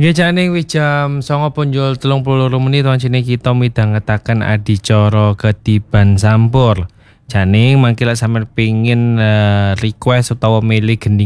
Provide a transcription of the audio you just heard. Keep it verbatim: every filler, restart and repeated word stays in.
Nggih jane wis jam songo punjul telung puluh loro menit wancine kita midhangetaken adicara Ketiban Sampur. Jane mangke lek sampeyan pengin uh, request utawa milih gending